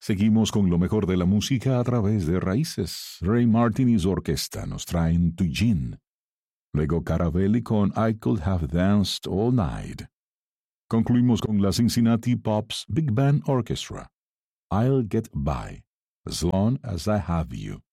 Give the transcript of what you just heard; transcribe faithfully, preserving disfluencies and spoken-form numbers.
Seguimos con lo mejor de la música a través de Raíces. Ray Martin y su orquesta nos traen To Gin. Luego Caravelli con I Could Have Danced All Night. Concluimos con la Cincinnati Pops Big Band Orchestra. I'll Get By, As Long As I Have You.